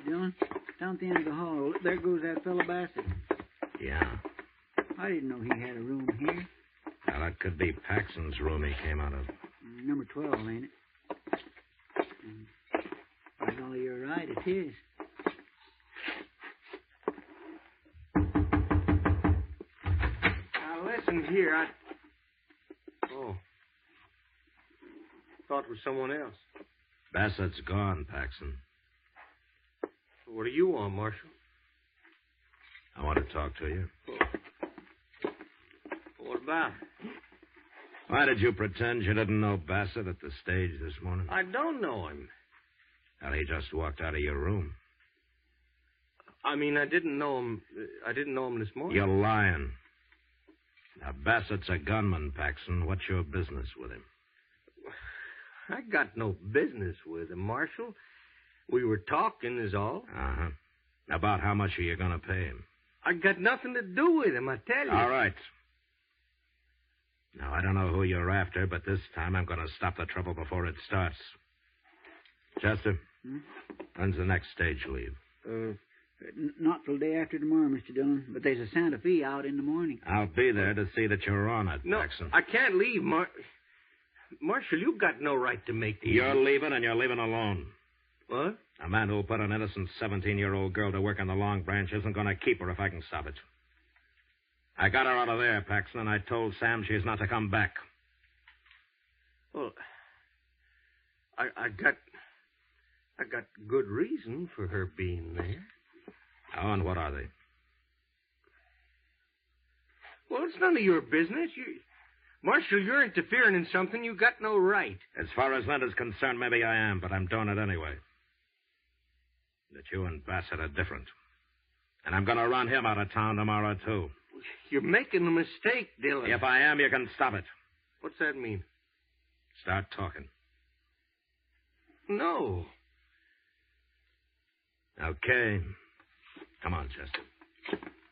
Dillon. Down at the end of the hall. There goes that fellow Bassett. Yeah. I didn't know he had a room here. Well, that could be Paxton's room he came out of. Number 12, ain't it? By golly, you're right. It is. Now, listen here. Oh. Thought it was someone else. Bassett's gone, Paxton. What do you want, Marshal? I want to talk to you. What about? Why did you pretend you didn't know Bassett at the stage this morning? I don't know him. Well, he just walked out of your room. I mean, I didn't know him. I didn't know him this morning. You're lying. Now, Bassett's a gunman, Paxton. What's your business with him? I got no business with him, Marshal. We were talking is all. Uh-huh. About how much are you going to pay him? I got nothing to do with him, I tell you. All right. Now, I don't know who you're after, but this time I'm going to stop the trouble before it starts. Chester, when's the next stage leave? Not till day after tomorrow, Mr. Dillon. But there's a Santa Fe out in the morning. I'll be there to see that you're on it, No, Paxton. I can't leave, Marshal, you've got no right to make these... You're leaving, and you're leaving alone. What? A man who'll put an innocent 17-year-old girl to work on the Long Branch isn't going to keep her if I can stop it. I got her out of there, Paxton, and I told Sam she's not to come back. Well, I got good reason for her being there. Oh, and what are they? Well, it's none of your business. Marshal, you're interfering in something you got no right. As far as that is concerned, maybe I am, but I'm doing it anyway. That you and Bassett are different. And I'm going to run him out of town tomorrow, too. You're making a mistake, Dillon. If I am, you can stop it. What's that mean? Start talking. No. Okay. Come on, Chester.